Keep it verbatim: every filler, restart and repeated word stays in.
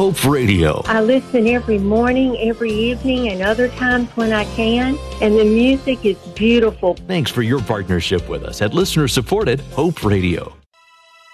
Hope Radio. I listen every morning, every evening, and other times when I can, and the music is beautiful. Thanks for your partnership with us at listener-supported Hope Radio.